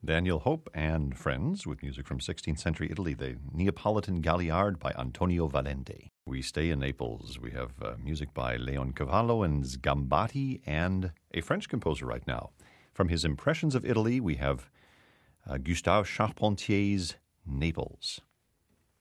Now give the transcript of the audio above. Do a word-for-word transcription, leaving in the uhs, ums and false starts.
Daniel Hope and Friends with music from sixteenth century Italy, the Neapolitan Galliard by Antonio Valente. We stay in Naples. We have uh, music by Leoncavallo and Sgambati and a French composer right now. From his Impressions of Italy, we have uh, Gustave Charpentier's Naples.